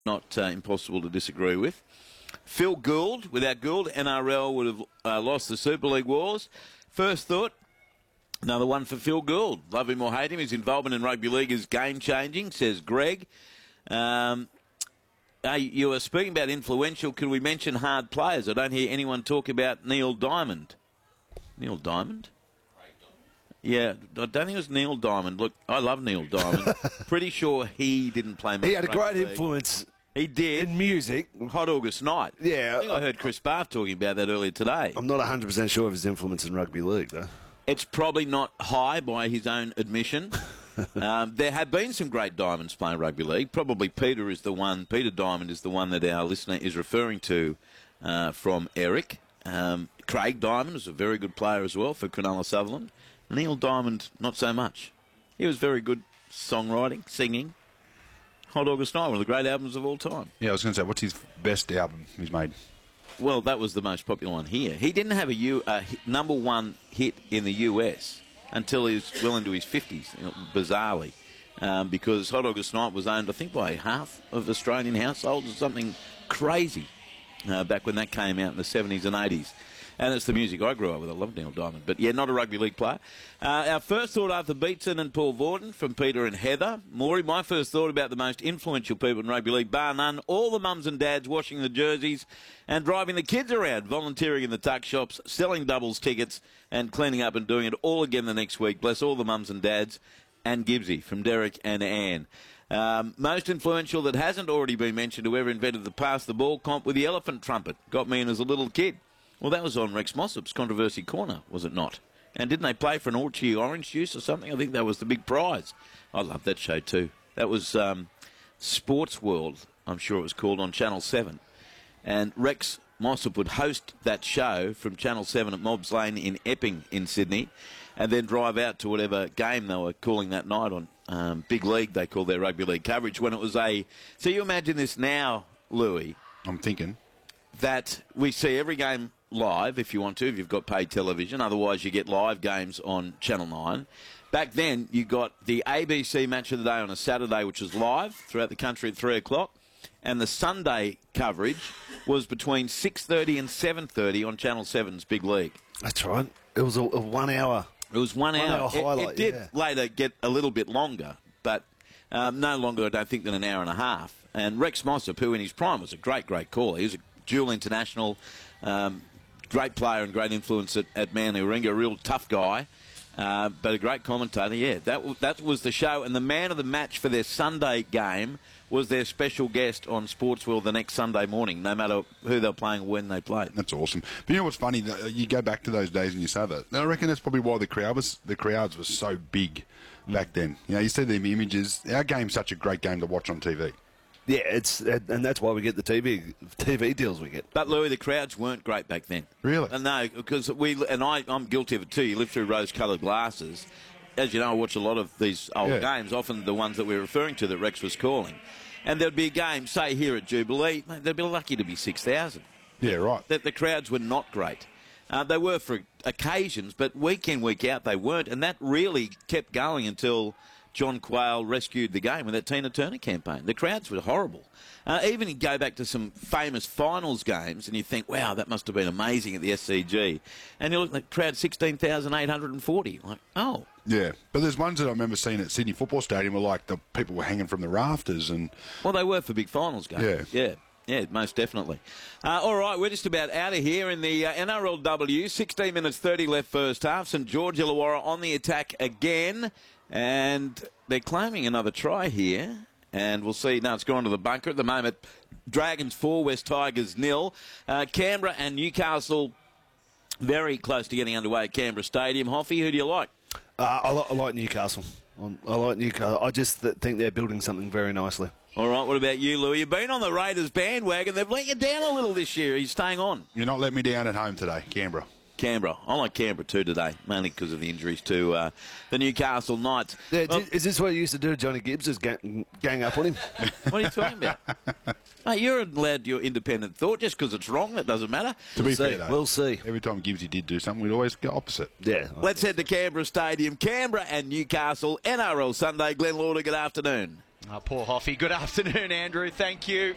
not impossible to disagree with. Phil Gould, without Gould, NRL would have lost the Super League wars. First thought, another one for Phil Gould. Love him or hate him, his involvement in rugby league is game-changing, says Greg. You were speaking about influential. Could we mention hard players? I don't hear anyone talk about Neil Diamond. Neil Diamond? Yeah, I don't think it was Neil Diamond. Look, I love Neil Diamond. Pretty sure he didn't play much. He had a great league. influence. He did. In music. Hot August Night. Yeah. I think I heard Chris Bath talking about that earlier today. I'm not 100% sure of his influence in rugby league, though. It's probably not high by his own admission. There have been some great diamonds playing rugby league. Probably Peter Diamond is the one that our listener is referring to from Eric. Craig Diamond was a very good player as well for Cronulla Sutherland. Neil Diamond, not so much. He was very good songwriting, singing. Hot August Night, one of the great albums of all time. Yeah, I was going to say, what's his best album he's made? Well, that was the most popular one here. He didn't have a number one hit in the US until he was well into his 50s, bizarrely, because Hot August Night was owned, I think, by half of Australian households or something crazy back when that came out in the 70s and 80s. And it's the music I grew up with. I love Neil Diamond. But, yeah, not a rugby league player. Our first thought, Arthur Beetson and Paul Vaughton from Peter and Heather. Maury, my first thought about the most influential people in rugby league, bar none, all the mums and dads washing the jerseys and driving the kids around, volunteering in the tuck shops, selling doubles tickets and cleaning up and doing it all again the next week. Bless all the mums and dads. And Gibbsy from Derek and Anne. Most influential that hasn't already been mentioned, whoever invented the pass the ball comp with the elephant trumpet. Got me in as a little kid. Well, that was on Rex Mossop's Controversy Corner, was it not? And didn't they play for an Orchie orange juice or something? I think that was the big prize. I love that show too. That was Sports World, I'm sure it was called, on Channel 7. And Rex Mossop would host that show from Channel 7 at Mobbs Lane in Epping in Sydney and then drive out to whatever game they were calling that night on Big League, they called their rugby league coverage, when it was a... So you imagine this now, Louis. I'm thinking. That we see every game live, if you want to, if you've got paid television. Otherwise, you get live games on Channel 9. Back then, you got the ABC Match of the Day on a Saturday, which was live throughout the country at 3 o'clock. And the Sunday coverage was between 6:30 and 7:30 on Channel 7's Big League. That's right. It was a 1 hour. It was 1 hour. Highlight, it did later get a little bit longer, but no longer, I don't think, than an hour and a half. And Rex Mossop, who in his prime was a great, great caller. He was a dual international, great player and great influence at Manly Warringah, a real tough guy, but a great commentator. Yeah, that was the show. And the man of the match for their Sunday game was their special guest on Sports World the next Sunday morning, no matter who they were playing or when they played. That's awesome. But you know what's funny? You go back to those days and you say that. I reckon that's probably why the crowds were so big back then. You know, you see the images. Our game's such a great game to watch on TV. Yeah, and that's why we get the TV deals we get. But Louis, the crowds weren't great back then. Really? No, because I'm guilty of it too. You live through rose-coloured glasses. As you know, I watch a lot of these old games, often the ones that we're referring to that Rex was calling. And there'd be a game, say here at Jubilee, they'd be lucky to be 6,000. Yeah, right. The crowds were not great. They were for occasions, but week in, week out, they weren't. And that really kept going until John Quayle rescued the game with that Tina Turner campaign. The crowds were horrible. Even you go back to some famous finals games and you think, wow, that must have been amazing at the SCG. And you look at the crowd, 16,840. Like, oh. Yeah, but there's ones that I remember seeing at Sydney Football Stadium where, like, the people were hanging from the rafters. And well, they were for big finals games. Yeah, most definitely. All right, we're just about out of here in the NRLW. 16 minutes 30 left first half. St George Illawarra on the attack again. And they're claiming another try here. And we'll see. Now it's gone to the bunker at the moment. Dragons 4, West Tigers 0. Canberra and Newcastle very close to getting underway at Canberra Stadium. Hoffy, who do you like? I like Newcastle. I like Newcastle. I just think they're building something very nicely. All right, what about you, Louis? You've been on the Raiders bandwagon. They've let you down a little this year. Are you staying on? You're not letting me down at home today, Canberra. Canberra. I like Canberra too today, mainly because of the injuries to the Newcastle Knights. Yeah, well, is this what you used to do to Johnny Gibbs, is gang up on him? What are you talking about? Hey, you're allowed your independent thought. Just because it's wrong, that doesn't matter. To be fair, though, we'll see. Every time Gibbsy did do something, we'd always go opposite. Yeah. Let's head to Canberra Stadium. Canberra and Newcastle, NRL Sunday. Glenn Lauder, good afternoon. Poor Hoffy. Good afternoon, Andrew. Thank you.